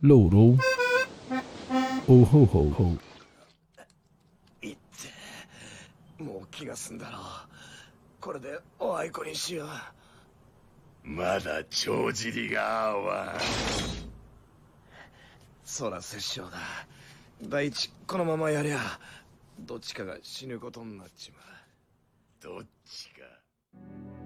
ローロー、おほほほ。 いって、もう気が済んだろう。これでおあいこにしよう。 まだ帳尻が合わん。 そら殺生だ。第一、このままやりゃどっちかが死ぬことになっちまう。 どっちか。